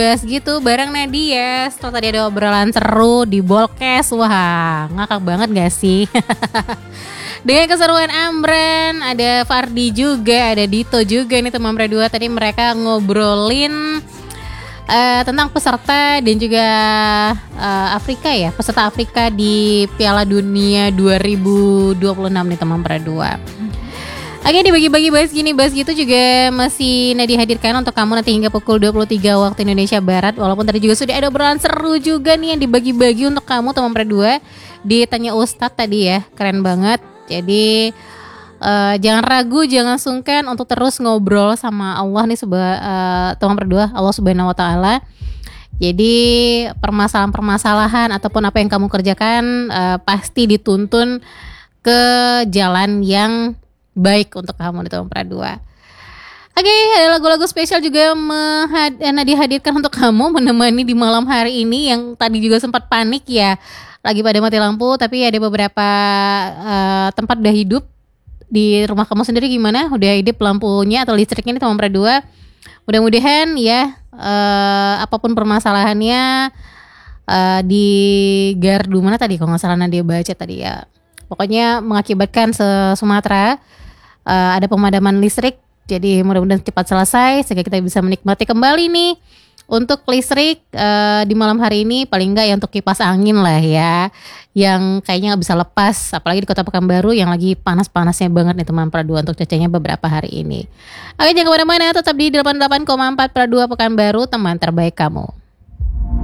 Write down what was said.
Bahas gitu bareng Nadia. Setelah tadi ada obrolan seru di Bolkes. Wah, ngakak banget gak sih? Dengan keseruan Amran, ada Fardi juga, ada Dito juga nih teman berdua. Tadi mereka ngobrolin tentang peserta dan juga Afrika ya, peserta Afrika di Piala Dunia 2026 nih teman berdua. Oke, dibagi-bagi bahas gini, bahas gitu juga masih Nadia hadirkan untuk kamu nanti hingga pukul 23 waktu Indonesia Barat. Walaupun tadi juga sudah ada obrolan seru juga nih yang dibagi-bagi untuk kamu teman berdua. Ditanya Ustadz tadi ya, keren banget. Jadi jangan ragu, jangan sungkan untuk terus ngobrol sama Allah nih teman berdua, Allah Subhanahu wa taala. Jadi permasalahan-permasalahan ataupun apa yang kamu kerjakan pasti dituntun ke jalan yang baik untuk kamu di teman berdua. Oke, ada lagu-lagu spesial juga dihadirkan untuk kamu menemani di malam hari ini yang tadi juga sempat panik ya, lagi pada mati lampu, tapi ada beberapa tempat udah hidup. Di rumah kamu sendiri gimana? Udah hidup lampunya atau listriknya nih teman berdua? Mudah-mudahan ya apapun permasalahannya di gardu mana tadi kalau nggak salah Nadia baca tadi ya. Pokoknya mengakibatkan Sumatera ada pemadaman listrik. Jadi mudah-mudahan cepat selesai sehingga kita bisa menikmati kembali nih untuk listrik di malam hari ini. Paling enggak ya untuk kipas angin lah ya, yang kayaknya nggak bisa lepas. Apalagi di Kota Pekanbaru yang lagi panas-panasnya banget nih teman Pradua untuk cuacanya beberapa hari ini. Oke, jangan kemana-mana, tetap di 88,4 Pradua Pekanbaru, teman terbaik kamu.